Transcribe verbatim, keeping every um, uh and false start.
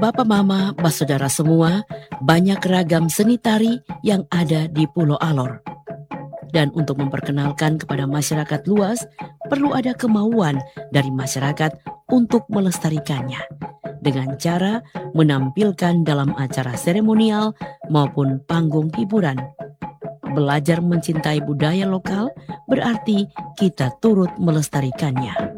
Bapak Mama, Saudara semua, banyak ragam seni tari yang ada di Pulau Alor. Dan untuk memperkenalkan kepada masyarakat luas, perlu ada kemauan dari masyarakat untuk melestarikannya dengan cara menampilkan dalam acara seremonial maupun panggung hiburan. Belajar mencintai budaya lokal berarti kita turut melestarikannya.